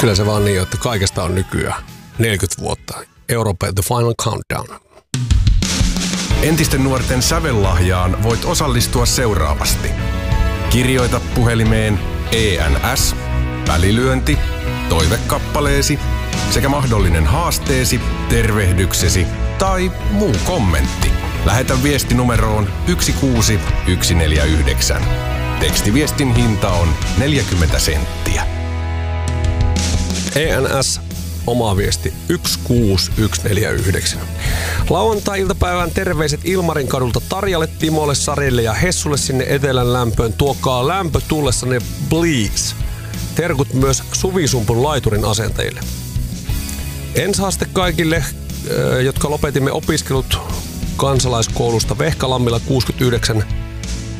Kyllä se vaan niin, että kaikesta on nykyään 40 vuotta. Europe The Final Countdown. Entisten nuorten sävellahjaan voit osallistua seuraavasti. Kirjoita puhelimeen ENS, välilyönti, toivekappaleesi sekä mahdollinen haasteesi, tervehdyksesi tai muu kommentti. Lähetä viesti numeroon 16149. Tekstiviestin hinta on 40 senttiä. ENS, oma viesti 16149. Lauantai-iltapäivän terveiset Ilmarin kadulta Tarjalle, Timolle, Sarille ja Hessulle sinne etelän lämpöön. Tuokaa lämpö tullessanne, please. Terkut myös Suvisumpun laiturin asentajille. Ensihaaste kaikille, jotka lopetimme opiskelut kansalaiskoulusta Vehkalammilla 69